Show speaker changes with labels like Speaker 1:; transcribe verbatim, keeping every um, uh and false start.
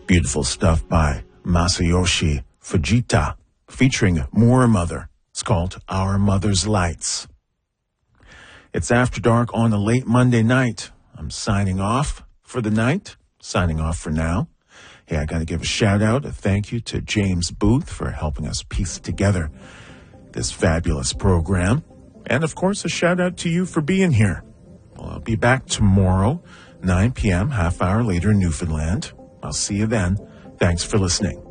Speaker 1: Beautiful stuff by Masayoshi Fujita, featuring More Mother. It's called Our Mother's Lights. It's After Dark on a late Monday night. I'm signing off for the night, signing off for now. Hey, I got to give a shout out, a thank you to James Booth for helping us piece together this fabulous program. And of course, a shout out to you for being here. Well, I'll be back tomorrow, nine p.m., half hour later in Newfoundland. I'll see you then. Thanks for listening.